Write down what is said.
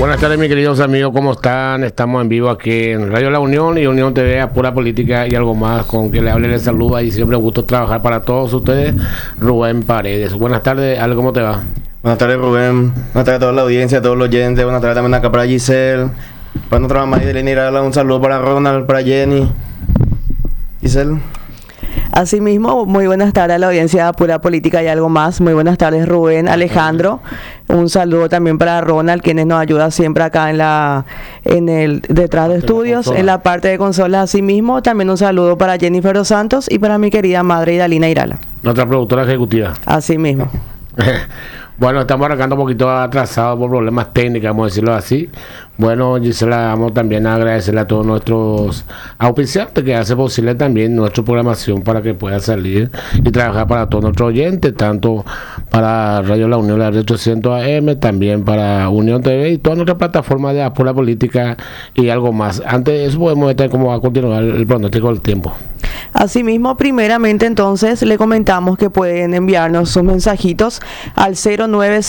Buenas tardes, mis queridos amigos, ¿cómo están? Estamos en vivo aquí en Radio La Unión y Unión TV, a pura política y algo más. Con que le hable, les saluda y siempre un gusto trabajar para todos ustedes, Rubén Paredes. Buenas tardes, Ale, ¿cómo te va? Buenas tardes, Rubén. Buenas tardes a toda la audiencia, a todos los oyentes. Buenas tardes también acá para Giselle. Para nuestra mamá Idelina Irala, un saludo para Ronald, para Jenny. Giselle. Asimismo, muy buenas tardes a la audiencia de Pura Política y algo más. Muy buenas tardes, Rubén, Alejandro. Un saludo también para Ronald, quienes nos ayuda siempre acá en el detrás de estudios, en la parte de consolas. Asimismo, también un saludo para Jennifer dos Santos y para mi querida madre Idelina Irala. Nuestra productora ejecutiva. Asimismo. Bueno, estamos arrancando un poquito atrasados por problemas técnicos, vamos a decirlo así. Bueno, Gisela, vamos también a agradecerle a todos nuestros auspiciantes que hacen posible también nuestra programación para que pueda salir y trabajar para todos nuestros oyentes, tanto para Radio La Unión, la red 800 AM, también para Unión TV y todas nuestras plataformas de Pura Política y algo más. Antes de eso podemos ver cómo va a continuar el pronóstico del tiempo. Asimismo, primeramente entonces le comentamos que pueden enviarnos sus mensajitos al